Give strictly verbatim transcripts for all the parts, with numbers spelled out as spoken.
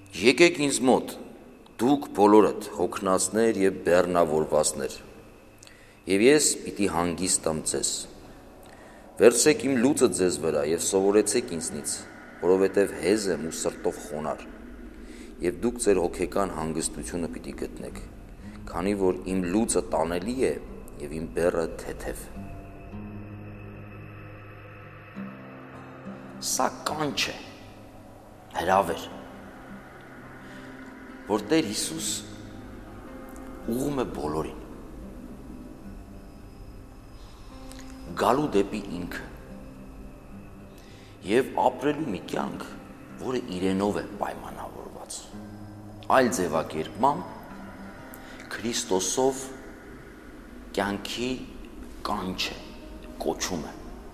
Եկեք ինձ մոտ, դուք բոլորդ հոգնածներ և բեռնավորվածներ, և ես պիտի հանգիստամ ձեզ։ Վերցրեք իմ լուծը ձեզ վրա և սովորեցեք ինձնից, որովհետև հեզ եմ ու սրտով խոնարհ, և դուք ձեր հոգեկան հանգստությունը պիտի գտնեք, քանի որ իմ լուծը տանելի է և իմ բեռը թեթև։ Սա կանչ է, հրավեր, որ Տեր Հիսուս ուղղում է բոլորին, գալու դեպի ինքը և ապրելու մի կյանք, որը իրենով է պայմանավորված, այլ ձևակերպմամբ Քրիստոսով կյանքի կանչ է, կոչում է։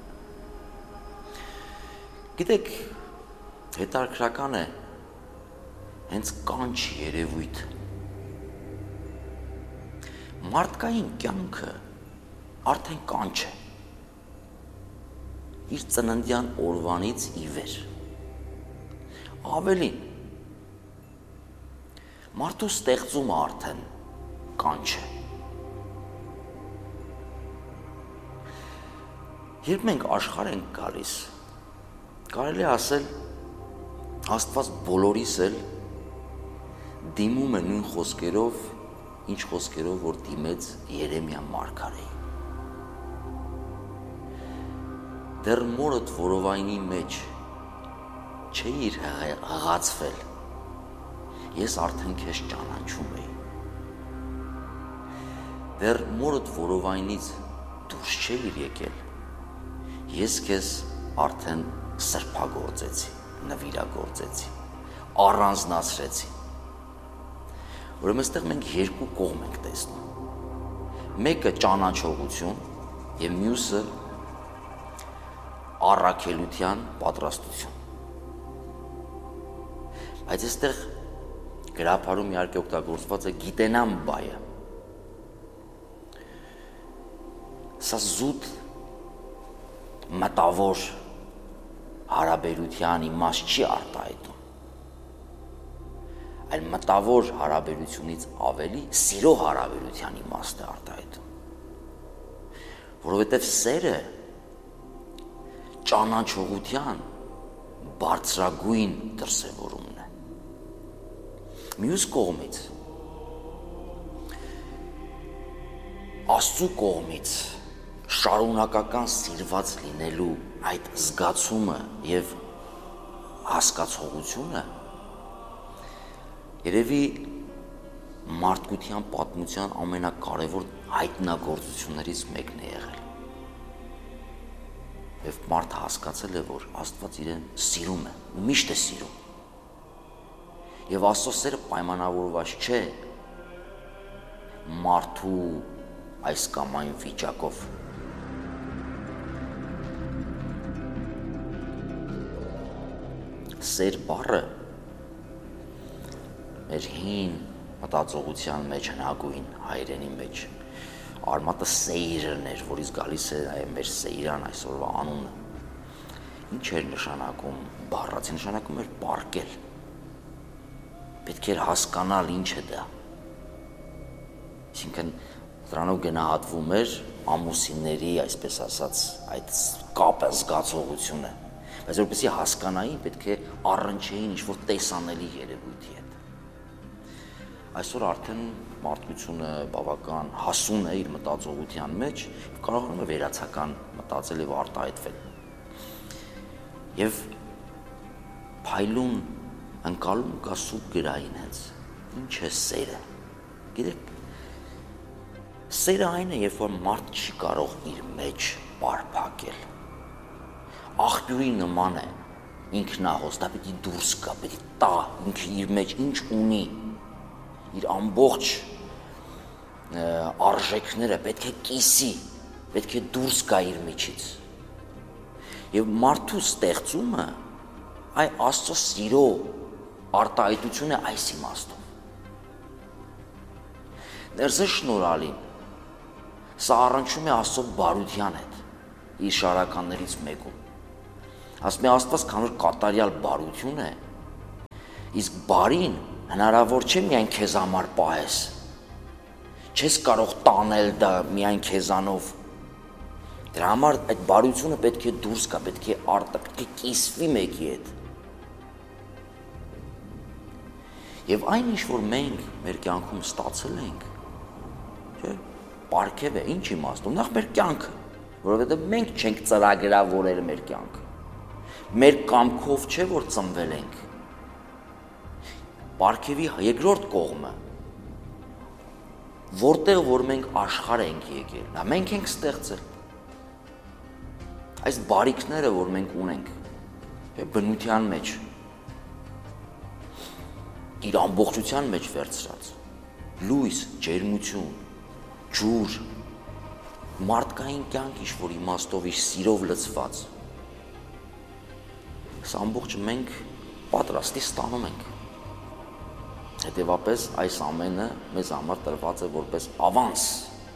Գիտեք, հետաքրքրական է հենց կանչ երևույթ։ Մարդկային կյանքը արդեն կանչ է, իր ծննդյան օրվանից ի վեր։ Ավելին, մարդու ստեղծումը արդեն կանչ է։ Երբ մենք աշխարհ ենք գալիս, կարելի է ասել, Աստված բոլորիս էլ դիմում է նույն խոսքերով, ինչ խոսքերով, որ դիմեց Երեմիա մարգարեին։ Դեռ մորդ որովայնի մեջ չէիր հղացվել, ես արդեն քեզ ճանաչում էի։ Դեռ մորդ որովայնից դուրս չէիր եկել, ես քեզ արդեն սրբագործեցի, նվիրագործեցի, առանձնացրեցի։ Ուրեմն այստեղ մենք երկու կողմ ենք տեսնում։ Մեկը ճանաչողություն և մյուսը առաքելության պատրաստություն։ Բայց այստեղ գրաբարում իհարկե օգտագործված է գիտենամ բայը։ Սա զուտ մտավոր հարաբերության իմաստ չի արտահայտում, այլ մտավոր հարաբերությունից ավելի սիրո հարաբերության իմաստ է արտահայտում, որովհետև սերը ճանաչողության բարձրագույն դրսևորումն է։ Մյուս կողմից, Աստծու կողմից շարունակական սիրված լինելու այդ զգացումը և հասկացողությունը երևի մարդկության պատմության ամենակարևոր հայտնագործություններից մեկն է եղել։ Եվ մարդը հասկացել է, որ Աստված իրեն սիրում է, ու միշտ է սիրում։ Եվ Աստծո սերը պայմանավորված չէ մարդու այս կամ այն վիճակով։ Սեր բառը մեր հին մտածողության մեջ, հնագույն հայրենի մեջ արմատը սեյրն էր, որից գալիս է մեր սեյրան այսօրվա անունը։ Ինչ էր նշանակում բառացի, նշանակում էր պառկել։ Պետք էր հասկանալ ինչ է դա։ Այսինքն դրանով գնահատվում էր ամուսինների, այսպես ասած, այդ կապը, զգացողությունը, բայց որպեսզի հասկանային, պետք է առնչեին ինչ-որ տեսանելի երևույթի հետ։ Այսօր արդեն մարդկությունը բավական հասուն է իր մտածողության մեջ և կարողանում է վերացական մտածել և արտահայտվել։ Եվ փայլուն ընկալում կա սուրբ գրային հենց, ինչ է սերը։ Գիտեք, սերը այն է, երբ որ մարդ չի կարող իր մեջ պարփակել։ Աղբյուրի նման է, ինքնահոս, դա պիտի դուրս գա, պիտի տա, ինքը իր մեջ ինչ ունի, իր ամբողջ արժեքները պետք է կիսի, պետք է դուրս գա իր միջից։ Եվ մարդու ստեղծումը այ Աստծո սիրո արտահայտություն է այս իմաստով։ Ներսը շնորհալին, սա առնչվում է Աստծո բարության հետ, իր շարականներից մեկում։ Ասում է Աստված, քանի որ կատարյալ բարություն է, Իսկ բարին հնարավոր չէ միայն քեզ համար պահես։ Չես կարող տանել դա միայն քեզանով։ Դրա համար այդ բարությունը պետք է դուրս գա, պետք է արտա, պետք է կիսվի մեկի հետ։ Եվ այն ինչ որ մենք մեր կյանքում ստացել ենք, չէ՞, պարգև է, ինչ իմաստով, նախ մեր կյանքը, որովհետև մենք չենք ծրագրավորել մեր կյանքը։ Մեր կամքով չէ որ ծնվել ենք։ Պարգևի երկրորդ կողմը, որտեղ որ մենք աշխարհ ենք եկել, նա մենք ենք ստեղծել։ Այս բարիքները, որ մենք ունենք, բնության մեջ, իր ամբողջության մեջ վերցրած, լույս, ջերմություն, ջուր, մարդկային կյանք ինչ-որ իմաստով իր սիրով լցված, այս ամբողջը մենք պատրաստի ստանում ենք։ Հետևապես այս ամենը մեզ համար տրված է որպես ավանս,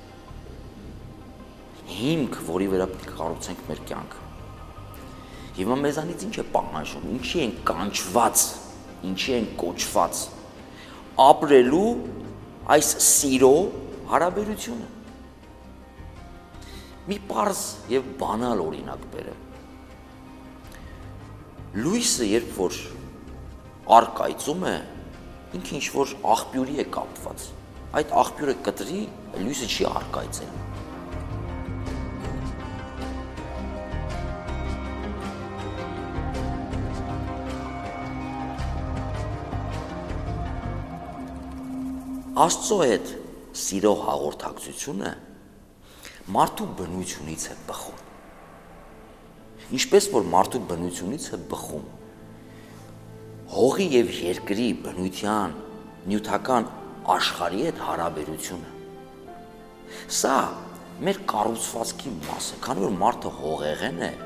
հիմք, որի վրա պետք է կառուցենք մեր կյանքը։ Եվ մեզանից ինչ է պահանջում, ինչի ենք կանչված, ինչի ենք կոչված, ապրելու այս սիրո հարաբերությունը։ Մի պարզ եւ բանալ օրինակ բերեմ։ Լույսը երբ որ արկայծում է, ինքը ինչ որ աղբյուրի է կապված։ Այդ աղբյուրը կտրի, լույսը չի արկայծել։ Աստծո հետ սիրո հաղորդակցությունը մարդու բնությունից է բխում։ Ինչպես որ մարդու բնությունից է բխում հողի եւ երկրի բնության նյութական աշխարհի հետ հարաբերությունը։ Սա մեր կառուցվածքի մաս է, քանի որ մարդը հողեղեն է,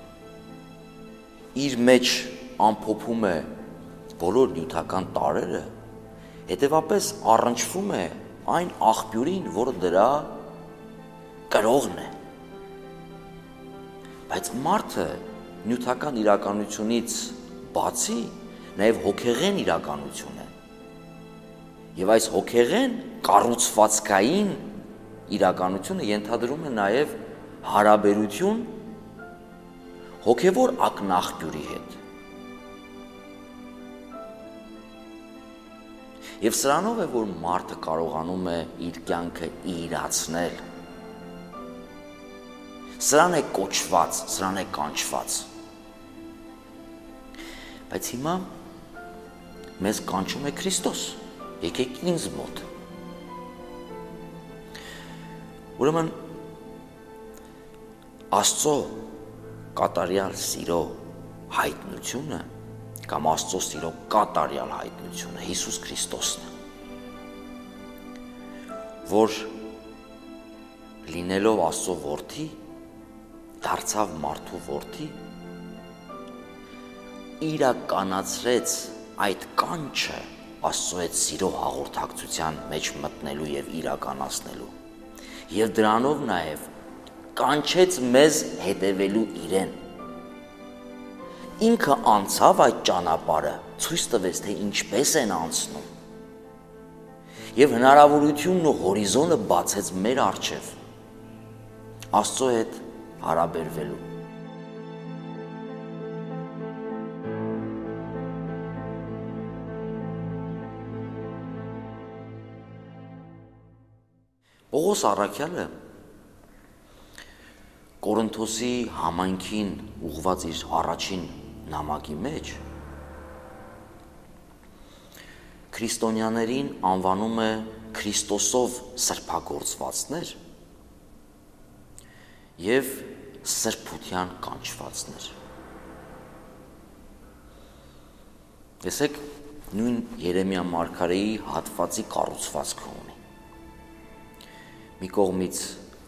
իր մեջ ամփոփում է բոլոր նյութական տարրերը, հետևապես առնչվում է այն աղբյուրին, որը դրա կրողն է։ Բայց մարդը նյութական իրականությունից բացի նաև հոգեղեն իրականություն է։ Եվ այս հոգեղեն կառուցվածքային իրականությունը ենթադրում է նաև հարաբերություն հոգևոր ակնաղբյուրի հետ։ Եվ սրանով է, որ մարդը կարողանում է իր կյանքը իրացնել։ Սրան է կոչված, սրան է կանչված։ Բայց հիմա մեզ կանչում է Քրիստոս, եկեք ինձ մոտ։ Ուրեմն Աստծո կատարյալ սիրո հայտնությունը կամ Աստծո սիրո կատարյալ հայտնությունը Հիսուս Քրիստոսն է, որ լինելով Աստծո որդի, դարձավ մարդու որդի, իրականացրեց այդ կանչը Աստծո հետ սիրո հաղորդակցության մեջ մտնելու եւ իրականացնելու, եւ դրանով նաեւ կանչեց մեզ հետևելու իրեն։ Ինքը անցավ այդ ճանապարհը, ցույց տվեց, թե ինչպես են անցնում, եւ հնարավորությունն ու հորիզոնը բացեց մեր առջև Աստծո հետ հարաբերվելու։ Պողոս առաքյալը Կորինթոսի համայնքին ուղղված իր առաջին նամակի մեջ քրիստոնյաներին անվանում է Քրիստոսով սրբագործվածներ եւ սրբության կանչվածներ։ Տեսեք, նույն Երեմիա մարգարեի հատվածի կառուցվածքը ունի։ Մի կողմից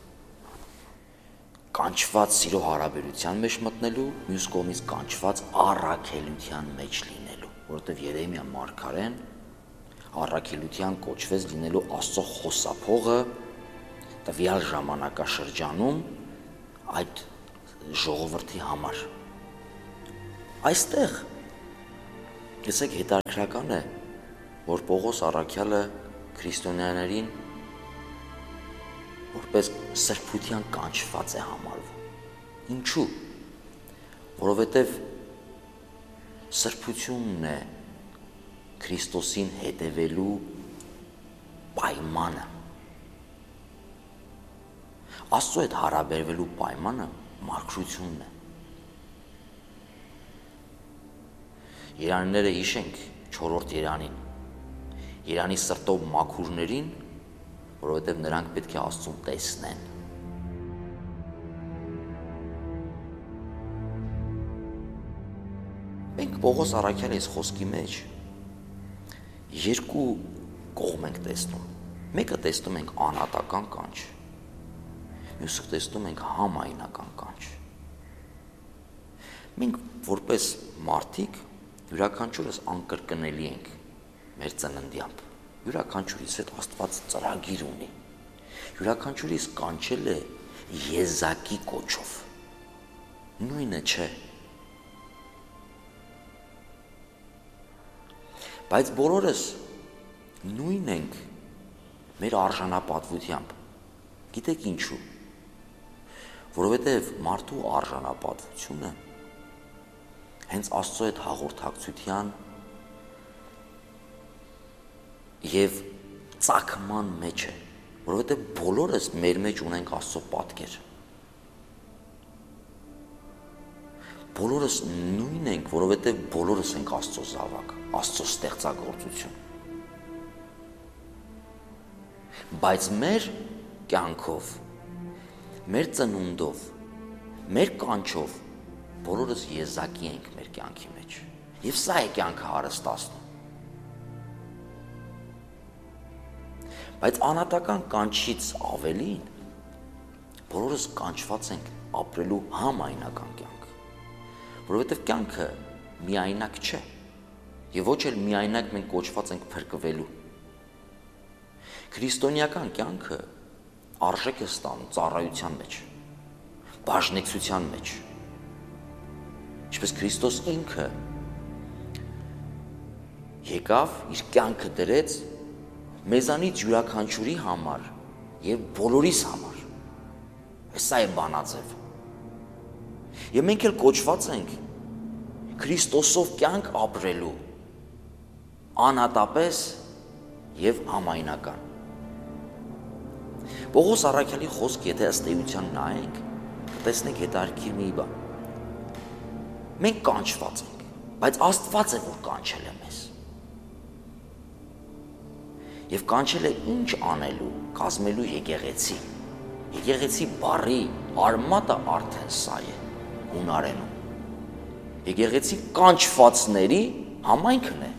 կանչված սիրո հարաբերության մեջ մտնելու, մյուս կողմից կանչված առաքելության մեջ լինելու, որովհետև Երեմիա մարգարեն առաքելության կոչվեց լինելու Աստծո խոսափողը տվյալ ժամանակաշրջանում այդ ժողովրդի համար։ Այստեղ Տեսեք, հետաքրքրական է, որ Պողոս առաքյալը քրիստոնյաներին որպես սրբության կանչված է համարվում։ Ինչու՞։ Որովհետև սրբությունն է Քրիստոսին հետևելու պայմանը։ Աստծո հետ հարաբերվելու պայմանը մարգրությունն է։ Երանիները հիշենք չորրորդ երանին, Երանի սրտով մաքուրներին, որովհետև նրանք պետք է Աստծուն տեսնեն։ Մենք Պողոս առաքյալի այս խոսքի մեջ երկու կողմ ենք տեսնում։ Մեկը տեսնում ենք անհատական կանչ, մյուսը տեսնում ենք համայնական կանչ։ Մենք որպես մարդիկ յուրաքանչյուրս անկրկնելի ենք մեր ծննդյամբ։ Յուրաքանչյուրիս հետ Աստված ծրագիր ունի։ Յուրաքանչյուրիս կանչել է եզակի կոչով։ Նույնը չէ։ Բայց բոլորս նույն ենք մեր արժանապատվությամբ։ Գիտեք ինչու։ Որովհետև մարդու արժանապատվությունը հենց Աստծո հետ հաղորդակցության և ծագման մեջ է, որովհետև բոլորս մեր մեջ ունենք Աստծո պատկեր։ Բոլորս նույն ենք, որովհետև բոլորս ենք Աստծո զավակ, Աստծո ստեղծագործություն։ Բայց մեր կյանքով, մեր ծնունդով, մեր կանչով բոլորս եզակի ենք մեր կյանքի մեջ։ Եվ սա է կյանքը հարստացնում։ Բայց անհատական կանչից ավելին բոլորս կանչված ենք ապրելու համայնական կյանք, որովհետև կյանքը միայնակ չէ, եւ ոչ էլ միայնակ մենք կոչված ենք փրկվելու։ Քրիստոնեական կյանքը արժեք է ստանում ծառայության մեջ, բաժնեկցության մեջ։ Ինչպես Քրիստոս ինքը եկավ, իր կյանքը դրեց մեզանից յուրաքանչյուրի համար եւ բոլորիս համար։ Սա է բանաձև։ Եվ մենք էլ կոչված ենք Քրիստոսով կյանք ապրելու անհատապես եւ համայնական։ Պողոս առաքյալի խոսք, եթե ըստ էության նայենք, կտեսնենք հետաքրքիր մի բան։ Մենք կանչված ենք, բայց Աստված է, որ կանչել է մեզ։ Եվ կանչել է ինչ անելու, կազմելու եկեղեցի։ Եկեղեցի բառի արմատը արդեն սա է հունարենում։ Եկեղեցի կանչվածների համայնքն է։